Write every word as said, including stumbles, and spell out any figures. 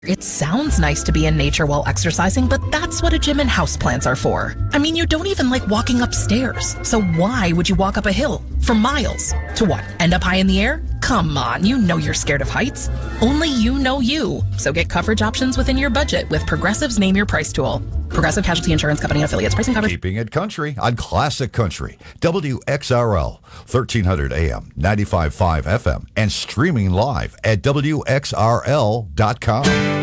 It sounds nice to be in nature while exercising, but that's what a gym and houseplants are for. I mean, you don't even like walking upstairs. So why would you walk up a hill for miles? To what? End up high in the air? Come on, you know you're scared of heights. Only you know you. So get coverage options within your budget with Progressive's Name Your Price tool. Progressive Casualty Insurance Company and affiliates. Pricing coverage. Keeping it country on Classic Country. W X R L, thirteen hundred A M, ninety-five point five F M, and streaming live at W X R L dot com.